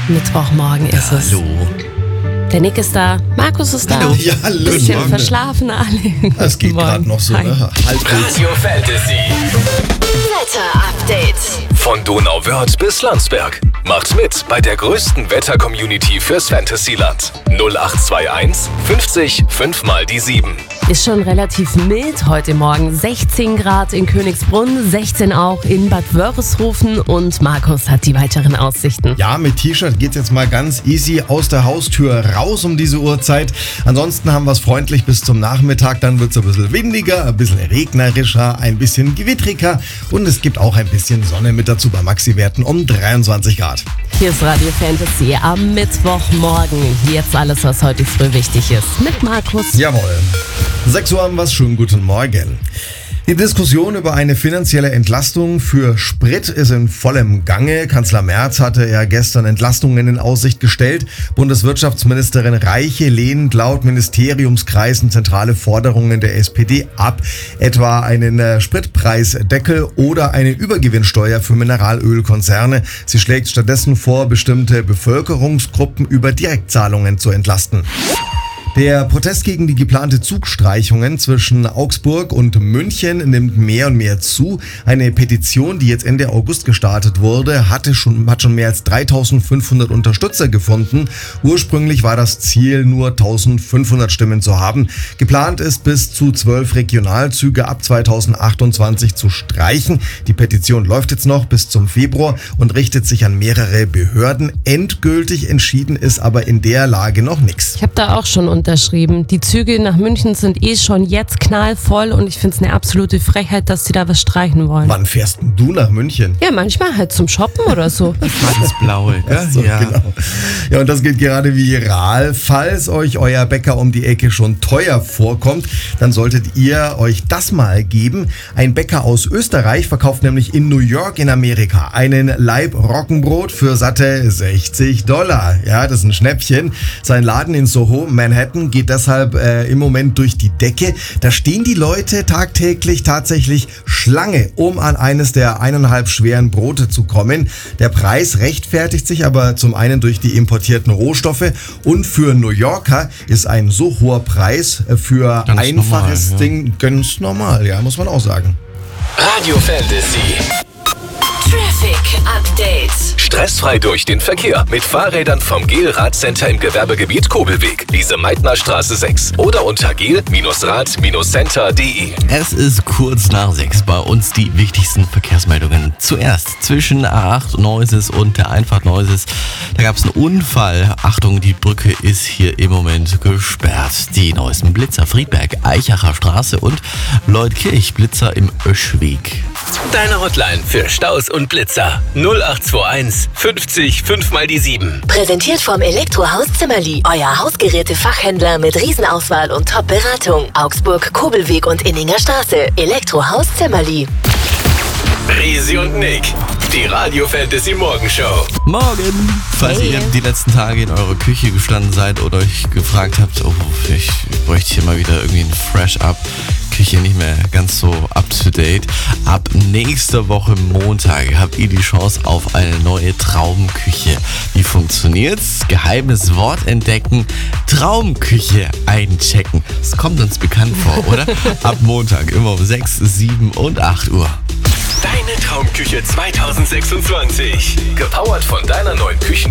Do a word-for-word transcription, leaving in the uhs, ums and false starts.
Mittwochmorgen ist es. Hallo. Der Nick ist da, Markus ist da. Hallo. Ja, hallo. Bisschen Morgen. verschlafen alle. Das geht gerade noch so, Hi. ne? Halbwegs. Radio Fantasy. Wetter-Update. Von Donauwörth bis Landsberg. Macht mit bei der größten Wetter-Community fürs Fantasyland. null acht zwei eins fünfzig fünf mal die sieben. Ist schon relativ mild heute Morgen. sechzehn Grad in Königsbrunn, sechzehn auch in Bad Wörishofen und Markus hat die weiteren Aussichten. Ja, mit T-Shirt geht's jetzt mal ganz easy aus der Haustür raus um diese Uhrzeit. Ansonsten haben wir es freundlich bis zum Nachmittag. Dann wird's ein bisschen windiger, ein bisschen regnerischer, ein bisschen gewittriger und es gibt auch ein bisschen Sonne mit dazu bei Maxi-Werten um dreiundzwanzig Grad. Hier ist Radio Fantasy am Mittwochmorgen. Jetzt alles, was heute früh wichtig ist. Mit Markus. Jawohl. sechs Uhr haben wir's. Schönen guten Morgen. Die Diskussion über eine finanzielle Entlastung für Sprit ist in vollem Gange. Kanzler Merz hatte ja gestern Entlastungen in Aussicht gestellt. Bundeswirtschaftsministerin Reiche lehnt laut Ministeriumskreisen zentrale Forderungen der S P D ab, etwa einen äh, Spritpreisdeckel oder eine Übergewinnsteuer für Mineralölkonzerne. Sie schlägt stattdessen vor, bestimmte Bevölkerungsgruppen über Direktzahlungen zu entlasten. Der Protest gegen die geplante Zugstreichungen zwischen Augsburg und München nimmt mehr und mehr zu. Eine Petition, die jetzt Ende August gestartet wurde, hatte schon, hat schon mehr als dreitausendfünfhundert Unterstützer gefunden. Ursprünglich war das Ziel, nur eintausendfünfhundert Stimmen zu haben. Geplant ist, bis zu zwölf Regionalzüge ab zweitausendachtundzwanzig zu streichen. Die Petition läuft jetzt noch bis zum Februar und richtet sich an mehrere Behörden. Endgültig entschieden ist aber in der Lage noch nichts. Ich habe da auch schon unterschrieben. Die Züge nach München sind eh schon jetzt knallvoll und ich finde es eine absolute Frechheit, dass sie da was streichen wollen. Wann fährst denn du nach München? Ja, manchmal halt zum Shoppen oder so. Alles Blaue, gell? So, Ja. genau. Ja, und das geht gerade viral. Falls euch euer Bäcker um die Ecke schon teuer vorkommt, dann solltet ihr euch das mal geben. Ein Bäcker aus Österreich verkauft nämlich in New York in Amerika einen Laib Roggenbrot für satte sechzig Dollar. Ja, das ist ein Schnäppchen. Sein Laden in Soho, Manhattan, geht deshalb äh, im Moment durch die Decke. Da stehen die Leute tagtäglich tatsächlich Schlange, um an eines der eineinhalb schweren Brote zu kommen. Der Preis rechtfertigt sich aber zum einen durch die importierten Rohstoffe und für New Yorker ist ein so hoher Preis für Ganz einfaches normal, ja. Ding ganz normal, ja, muss man auch sagen. Radio Fantasy. Traffic Update. Stressfrei durch den Verkehr mit Fahrrädern vom Gel Radcenter im Gewerbegebiet Kobelweg, Lise-Meitner-Straße sechs oder unter gel Rad Center punkt de. Es ist kurz nach sechs, bei uns die wichtigsten Verkehrsmeldungen. Zuerst zwischen A acht Neuses und der Einfahrt Neuses. Da gab es einen Unfall. Achtung, die Brücke ist hier im Moment gesperrt. Die neuesten Blitzer Friedberg, Eichacher Straße und Leutkirch Blitzer im Öschweg. Deine Hotline für Staus und Blitzer. null acht zwei eins fünfzig fünf mal die sieben. Präsentiert vom Elektrohaus Zimmerli. Euer Hausgeräte-Fachhändler mit Riesenauswahl und Top-Beratung. Augsburg, Kobelweg und Inninger Straße. Elektrohaus Zimmerli. Risi und Nick. Die Radio Fantasy Morgenshow. Morgen! Falls Hey. ihr die letzten Tage in eurer Küche gestanden seid oder euch gefragt habt, oh, ich bräuchte hier mal wieder irgendwie ein Fresh-Up, Küche nicht mehr ganz so up-to-date. Ab nächster Woche Montag habt ihr die Chance auf eine neue Traumküche. Wie funktioniert's? Geheimes Wort entdecken, Traumküche einchecken. Das kommt uns bekannt vor, oder? Ab Montag immer um sechs, sieben und acht Uhr. Deine Traumküche zweitausendsechsundzwanzig. Gepowert von deiner neuen Küchen.